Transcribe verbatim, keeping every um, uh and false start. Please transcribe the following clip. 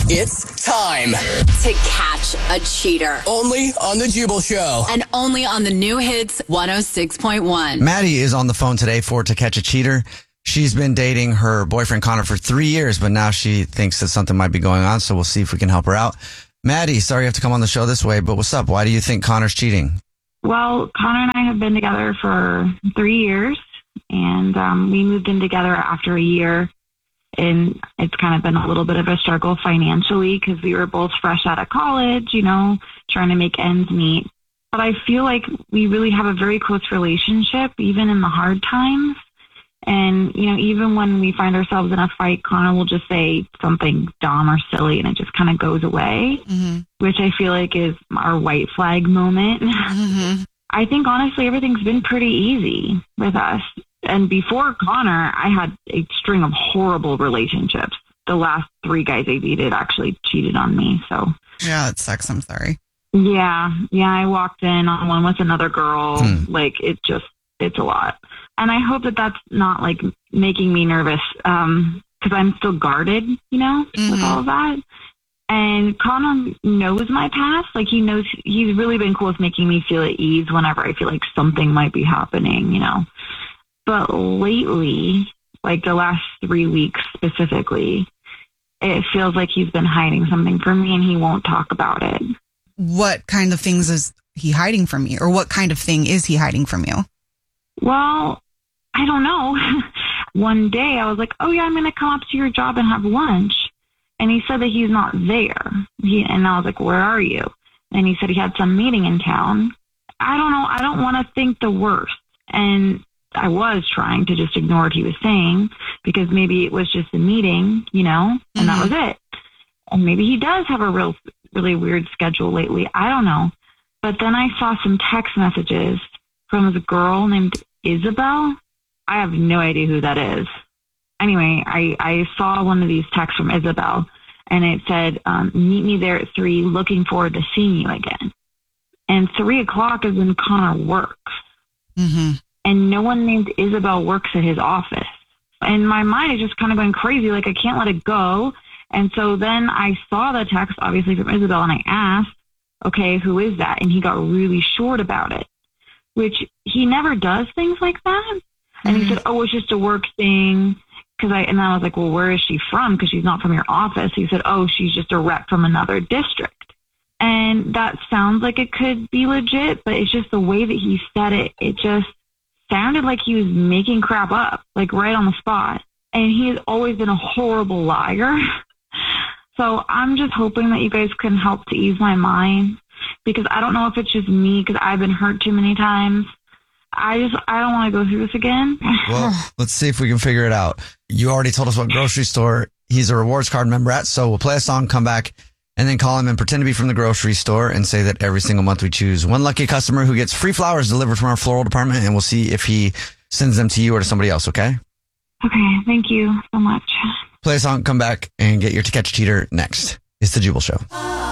It's time to catch a cheater. only on The Jubal Show. And only on the new hits one oh six point one. Maddie is on the phone today for To Catch a Cheater. She's been dating her boyfriend Connor for three years, but now she thinks that something might be going on, so we'll see if we can help her out. Maddie, sorry you have to come on the show this way, but what's up? Why do you think Connor's cheating? Well, Connor and I have been together for three years, and um, we moved in together after a year. And it's kind of been a little bit of a struggle financially because we were both fresh out of college, you know, trying to make ends meet. But I feel like we really have a very close relationship, even in the hard times. And, you know, even when we find ourselves in a fight, Connor will just say something dumb or silly and it just kind of goes away, mm-hmm. which I feel like is our white flag moment. Mm-hmm. I think, honestly, everything's been pretty easy with us. And before Connor, I had a string of horrible relationships. The last three guys I dated actually cheated on me. So yeah, it sucks. I'm sorry. Yeah. Yeah. I walked in on one with another girl. Hmm. Like it just, it's a lot. And I hope that that's not like making me nervous. Um, cause I'm still guarded, you know, mm-hmm. with all of that. And Connor knows my past. Like he knows, he's really been cool with making me feel at ease whenever I feel like something might be happening, you know. But lately, like the last three weeks specifically, it feels like he's been hiding something from me and he won't talk about it. What kind of things is he hiding from you? Or what kind of thing is he hiding from you? Well, I don't know. One day I was like, oh yeah, I'm going to come up to your job and have lunch. And he said that he's not there. He, and I was like, where are you? And he said he had some meeting in town. I don't know. I don't want to think the worst. And I was trying to just ignore what he was saying because maybe it was just a meeting, you know, and mm-hmm. that was it. And maybe he does have a real, really weird schedule lately. I don't know. But then I saw some text messages from a girl named Isabel. I have no idea who that is. Anyway, I, I saw one of these texts from Isabel and it said, um, meet me there at three, looking forward to seeing you again. And three o'clock is when Connor works. Mm-hmm. And no one named Isabel works at his office. And my mind is just kind of going crazy. Like, I can't let it go. And so then I saw the text, obviously, from Isabel, and I asked, okay, who is that? And he got really short about it, which he never does things like that. And mm-hmm. he said, oh, it's just a work thing. Cause I, and I was like, well, where is she from? Because she's not from your office. He said, oh, she's just a rep from another district. And that sounds like it could be legit, but it's just the way that he said it. It just sounded like he was making crap up, like right on the spot. And he has always been a horrible liar. So I'm just hoping that you guys can help to ease my mind because I don't know if it's just me because I've been hurt too many times. I just, I don't want to go through this again. Well, let's see if we can figure it out. You already told us what grocery store he's a rewards card member at. So we'll play a song, come back, and then call him and pretend to be from the grocery store and say that every single month we choose one lucky customer who gets free flowers delivered from our floral department, and we'll see if he sends them to you or to somebody else, okay? Okay, thank you so much. Play a song, come back, and get your To Catch a Cheater next. It's The Jubal Show.